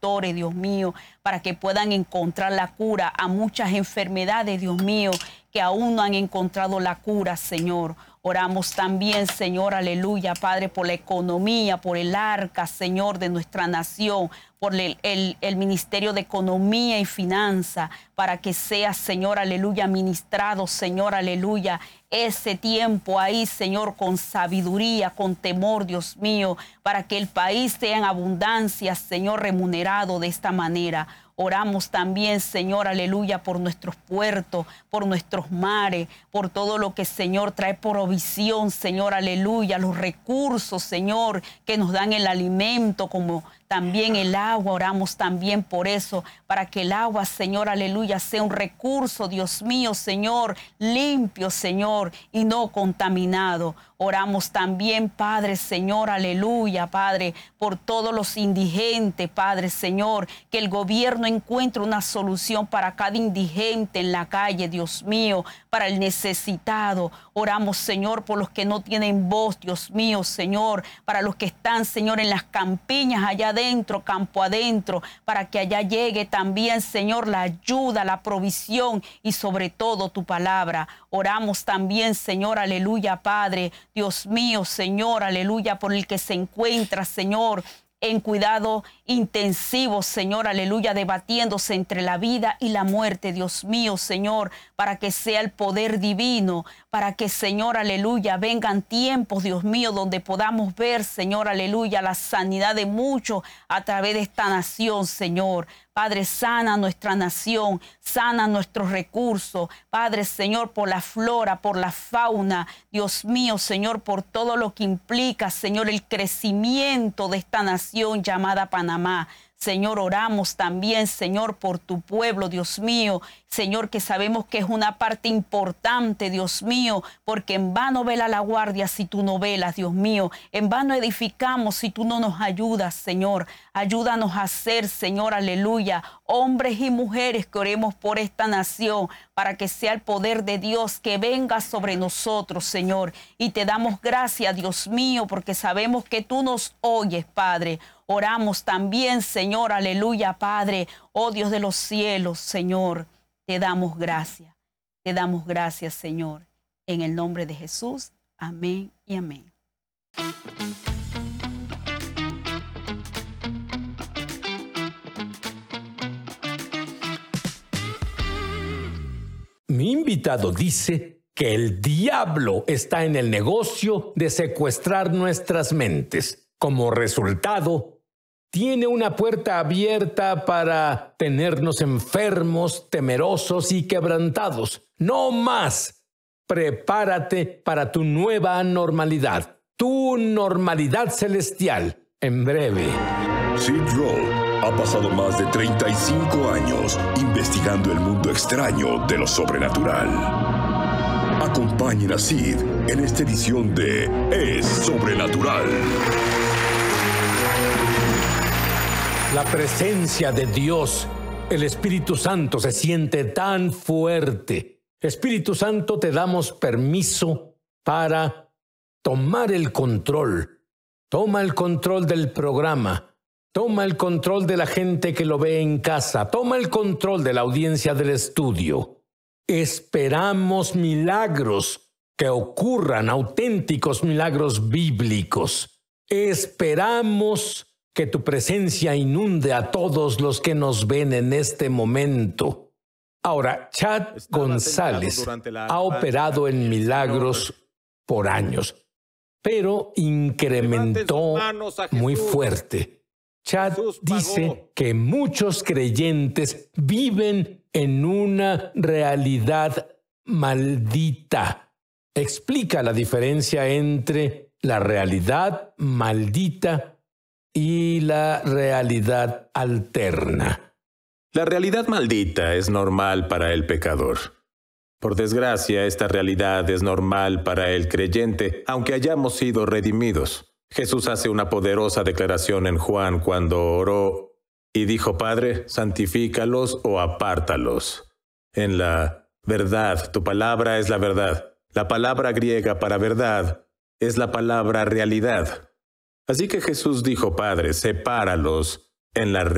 doctores, Dios mío, para que puedan encontrar la cura a muchas enfermedades, Dios mío, que aún no han encontrado la cura, Señor. Oramos también, Señor, aleluya, Padre, por la economía, por el arca, Señor, de nuestra nación, por el Ministerio de Economía y Finanza, para que sea, Señor, aleluya, ministrado, Señor, aleluya, ese tiempo ahí, Señor, con sabiduría, con temor, Dios mío, para que el país sea en abundancia, Señor, remunerado de esta manera. Oramos también, Señor, aleluya, por nuestros puertos, por nuestros mares, por todo lo que, Señor, trae provisión, Señor, aleluya, los recursos, Señor, que nos dan el alimento, como también el agua. Oramos también por eso, para que el agua, Señor, aleluya, sea un recurso, Dios mío, Señor, limpio, Señor, y no contaminado. Oramos también, Padre, Señor, aleluya, Padre, por todos los indigentes, Padre, Señor, que el gobierno encuentre una solución para cada indigente en la calle, Dios mío, para el necesitado. Oramos, Señor, por los que no tienen voz, Dios mío, Señor, para los que están, Señor, en las campiñas allá adentro, campo adentro, para que allá llegue también, Señor, la ayuda, la provisión y sobre todo tu palabra. Oramos también, Señor, aleluya, Padre, Dios mío, Señor, aleluya, por el que se encuentra, Señor, en cuidado intensivo, Señor, aleluya, debatiéndose entre la vida y la muerte, Dios mío, Señor, para que sea el poder divino, para que, Señor, aleluya, vengan tiempos, Dios mío, donde podamos ver, Señor, aleluya, la sanidad de muchos a través de esta nación, Señor. Padre, sana nuestra nación, sana nuestros recursos. Padre, Señor, por la flora, por la fauna. Dios mío, Señor, por todo lo que implica, Señor, el crecimiento de esta nación llamada Panamá. Señor, oramos también, Señor, por tu pueblo, Dios mío. Señor, que sabemos que es una parte importante, Dios mío, porque en vano vela la guardia si tú no velas, Dios mío. En vano edificamos si tú no nos ayudas, Señor. Ayúdanos a ser, Señor, aleluya, hombres y mujeres que oremos por esta nación, para que sea el poder de Dios que venga sobre nosotros, Señor. Y te damos gracias, Dios mío, porque sabemos que tú nos oyes, Padre. Oramos también, Señor, aleluya, Padre, oh Dios de los cielos, Señor, te damos gracias, Señor, en el nombre de Jesús, amén y amén. Mi invitado dice que el diablo está en el negocio de secuestrar nuestras mentes. Como resultado, tiene una puerta abierta para tenernos enfermos, temerosos y quebrantados. ¡No más! Prepárate para tu nueva normalidad, tu normalidad celestial, en breve. Sid Roth ha pasado más de 35 años investigando el mundo extraño de lo sobrenatural. Acompañen a Sid en esta edición de Es Sobrenatural. La presencia de Dios, el Espíritu Santo, se siente tan fuerte. Espíritu Santo, te damos permiso para tomar el control. Toma el control del programa. Toma el control de la gente que lo ve en casa. Toma el control de la audiencia del estudio. Esperamos milagros que ocurran, auténticos milagros bíblicos. Esperamos que tu presencia inunde a todos los que nos ven en este momento. Ahora, Chad González ha operado en milagros por años, pero incrementó muy fuerte. Chad dice que muchos creyentes viven en una realidad maldita. Explica la diferencia entre la realidad maldita y la realidad alterna. La realidad maldita es normal para el pecador. Por desgracia, esta realidad es normal para el creyente, aunque hayamos sido redimidos. Jesús hace una poderosa declaración en Juan cuando oró y dijo: Padre, santifícalos o apártalos. En la verdad, tu palabra es la verdad. La palabra griega para verdad es la palabra realidad. Así que Jesús dijo: Padre, sepáralos en la